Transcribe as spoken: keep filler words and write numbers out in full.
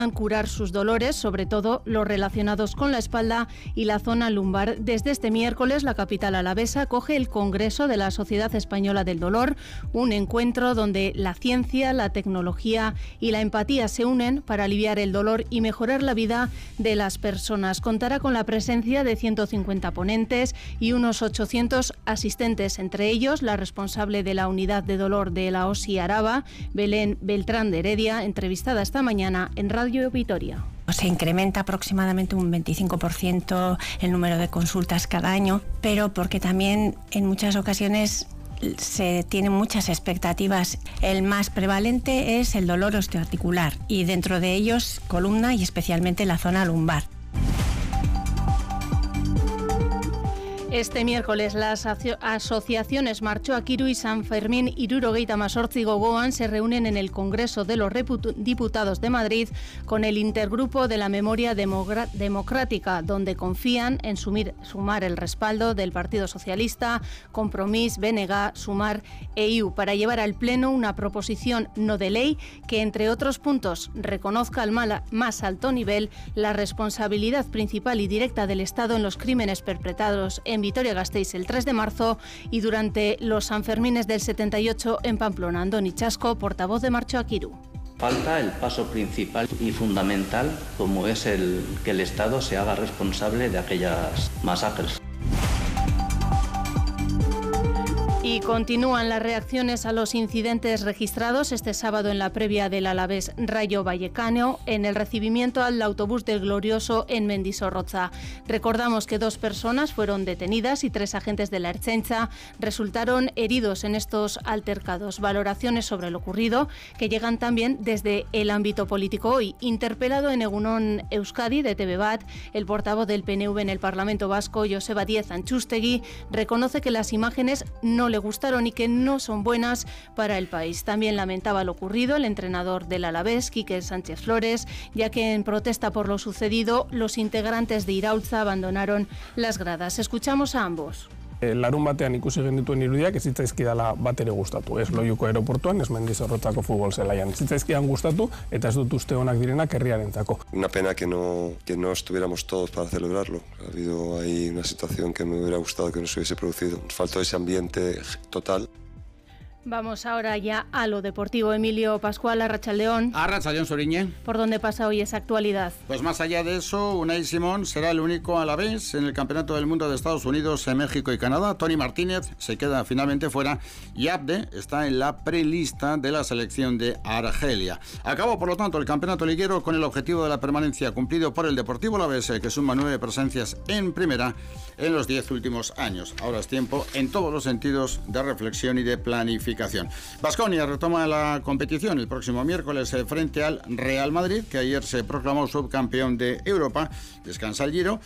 curar sus dolores, sobre todo los relacionados con la espalda y la zona lumbar. Desde este miércoles, la capital alavesa acoge el Congreso de la Sociedad Española del Dolor, un encuentro donde la ciencia, la tecnología y la empatía se unen para aliviar el dolor y mejorar la vida de las personas. Contará con la presencia de ciento cincuenta ponentes y unos ochocientos asistentes, entre ellos la responsable de la unidad de dolor de la O S I Araba, Belén Beltrán de Heredia, entrevistada esta mañana en Radio Vitoria. Se incrementa aproximadamente un veinticinco por ciento el número de consultas cada año, pero porque también en muchas ocasiones se tienen muchas expectativas. El más prevalente es el dolor osteoarticular y dentro de ellos columna y especialmente la zona lumbar. Este miércoles las aso- asociaciones Martxoak Iru y San Fermín Hirurogeita Hemezortzi Gogoan se reúnen en el Congreso de los Reputu- Diputados de Madrid con el intergrupo de la memoria demogra- democrática, donde confían en sumir, sumar el respaldo del Partido Socialista, Compromís, B N G, Sumar e I U para llevar al Pleno una proposición no de ley que, entre otros puntos, reconozca al mala- más alto nivel la responsabilidad principal y directa del Estado en los crímenes perpetrados en Vitoria-Gasteiz el tres de marzo y durante los Sanfermines del setenta y ocho en Pamplona. Andoni Chasco, portavoz de Martxoak Iru. Falta el paso principal y fundamental, como es el que el Estado se haga responsable de aquellas masacres. Y continúan las reacciones a los incidentes registrados este sábado en la previa del Alavés Rayo Vallecano en el recibimiento al autobús del Glorioso en Mendizorroza. Recordamos que dos personas fueron detenidas y tres agentes de la Ertzaintza resultaron heridos en estos altercados. Valoraciones sobre lo ocurrido que llegan también desde el ámbito político hoy. Interpelado en Egunon Euskadi de T V Bat, el portavoz del P N V en el Parlamento Vasco, Joseba Díez Antxustegui, reconoce que las imágenes no le gustaron y que no son buenas para el país. También lamentaba lo ocurrido el entrenador del Alavés, Quique Sánchez Flores, ya que en protesta por lo sucedido, los integrantes de Iraultza abandonaron las gradas. Escuchamos a ambos. Larun batean ikusi genituen irudiak ez zitzaizkidala batere gustatu. Ez Loiuko aeroportuan, ez Mendizorrotzako futbol zelaian. Ez zitzaizkidan gustatu eta ez dut uste onak direnak herriarentzako. Una pena que no, que no estuviéramos todos para celebrarlo. Ha habido ahí una situación que me hubiera gustado que no se hubiese producido. Nos faltó ese ambiente total. Vamos ahora ya a lo deportivo. Emilio Pascual, Arratsaldeón. Arratsaldeón, Soriñe. ¿Por dónde pasa hoy esa actualidad? Pues más allá de eso, Unai Simón será el único alavés en el Campeonato del Mundo de Estados Unidos, en México y Canadá. Tony Martínez se queda finalmente fuera y Abde está en la prelista de la selección de Argelia. Acabó, por lo tanto, el campeonato liguero con el objetivo de la permanencia cumplido por el Deportivo Alavés, que suma nueve presencias en primera en los diez últimos años. Ahora es tiempo, en todos los sentidos, de reflexión y de planificación. Baskonia retoma la competición el próximo miércoles frente al Real Madrid, que ayer se proclamó subcampeón de Europa. Descansa el Giro